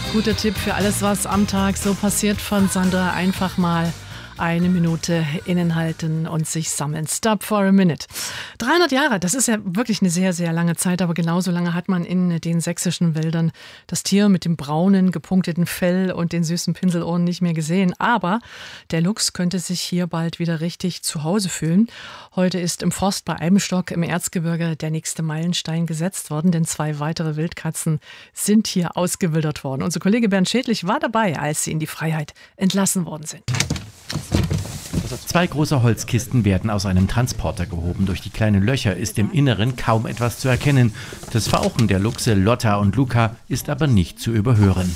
Guter Tipp für alles, was am Tag so passiert von Sandra. Einfach mal eine Minute innehalten und sich sammeln. Stop for a minute. 300 Jahre, das ist ja wirklich eine sehr, sehr lange Zeit, aber genauso lange hat man in den sächsischen Wäldern das Tier mit dem braunen, gepunkteten Fell und den süßen Pinselohren nicht mehr gesehen. Aber der Luchs könnte sich hier bald wieder richtig zu Hause fühlen. Heute ist im Forst bei Eibenstock im Erzgebirge der nächste Meilenstein gesetzt worden, denn 2 weitere Wildkatzen sind hier ausgewildert worden. Unser Kollege Bernd Schädlich war dabei, als sie in die Freiheit entlassen worden sind. 2 große Holzkisten werden aus einem Transporter gehoben. Durch die kleinen Löcher ist im Inneren kaum etwas zu erkennen. Das Fauchen der Luchse Lotta und Luca ist aber nicht zu überhören.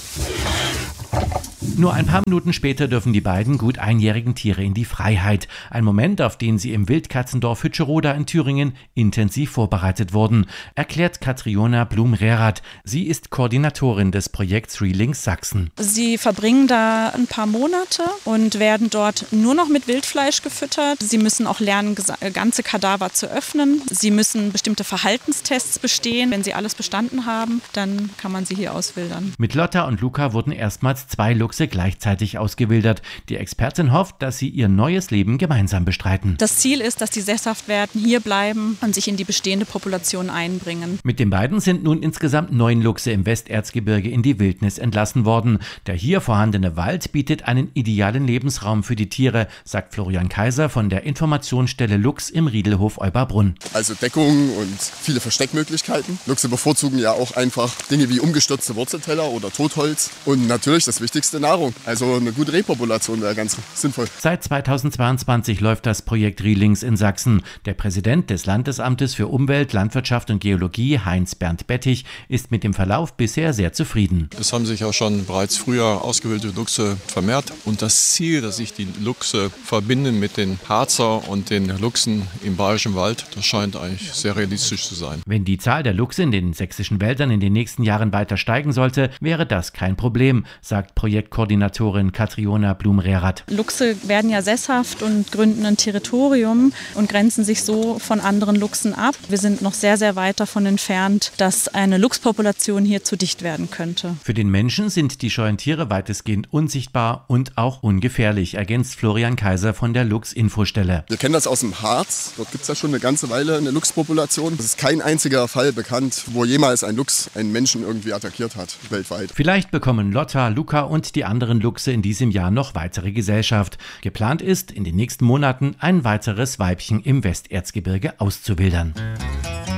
Nur ein paar Minuten später dürfen die beiden gut einjährigen Tiere in die Freiheit. Ein Moment, auf den sie im Wildkatzendorf Hütscheroda in Thüringen intensiv vorbereitet wurden, erklärt Katriona Blum-Rehrath. Sie ist Koordinatorin des Projekts Relinks Sachsen. Sie verbringen da ein paar Monate und werden dort nur noch mit Wildfleisch gefüttert. Sie müssen auch lernen, ganze Kadaver zu öffnen. Sie müssen bestimmte Verhaltenstests bestehen. Wenn sie alles bestanden haben, dann kann man sie hier auswildern. Mit Lotta und Luca wurden erstmals 2 Luchse gleichzeitig ausgewildert. Die Expertin hofft, dass sie ihr neues Leben gemeinsam bestreiten. Das Ziel ist, dass die sesshaft werden, hier bleiben und sich in die bestehende Population einbringen. Mit den beiden sind nun insgesamt 9 Luchse im Westerzgebirge in die Wildnis entlassen worden. Der hier vorhandene Wald bietet einen idealen Lebensraum für die Tiere, sagt Florian Kaiser von der Informationsstelle Luchs im Riedelhof Euberbrunn. Also Deckung und viele Versteckmöglichkeiten. Luchse bevorzugen ja auch einfach Dinge wie umgestürzte Wurzelteller oder Totholz und natürlich das Wichtigste, Nahrung. Also eine gute Repopulation wäre ganz sinnvoll. Seit 2022 läuft das Projekt Relinks in Sachsen. Der Präsident des Landesamtes für Umwelt, Landwirtschaft und Geologie, Heinz-Bernd Bettich, ist mit dem Verlauf bisher sehr zufrieden. Es haben sich auch schon bereits früher ausgewilderte Luchse vermehrt. Und das Ziel, dass sich die Luchse verbinden mit den Harzer und den Luchsen im Bayerischen Wald, das scheint eigentlich sehr realistisch zu sein. Wenn die Zahl der Luchse in den sächsischen Wäldern in den nächsten Jahren weiter steigen sollte, wäre das kein Problem, sagt Projektkoordinatorin Katriona Blum-Rehrath. Luchse werden ja sesshaft und gründen ein Territorium und grenzen sich so von anderen Luchsen ab. Wir sind noch sehr, sehr weit davon entfernt, dass eine Luchspopulation hier zu dicht werden könnte. Für den Menschen sind die scheuen Tiere weitestgehend unsichtbar und auch ungefährlich, ergänzt Florian Kaiser von der Luchs-Infostelle. Wir kennen das aus dem Harz. Dort gibt es ja schon eine ganze Weile eine Luchspopulation. Es ist kein einziger Fall bekannt, wo jemals ein Luchs einen Menschen irgendwie attackiert hat, weltweit. Vielleicht bekommen Lotta, Luca und die anderen Luchse in diesem Jahr noch weitere Gesellschaft. Geplant ist, in den nächsten Monaten ein weiteres Weibchen im Westerzgebirge auszuwildern.